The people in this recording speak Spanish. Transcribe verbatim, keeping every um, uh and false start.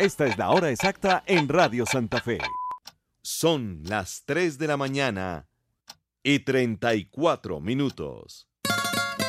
Esta es la hora exacta en Radio Santa Fe. Son las tres de la mañana y treinta y cuatro minutos.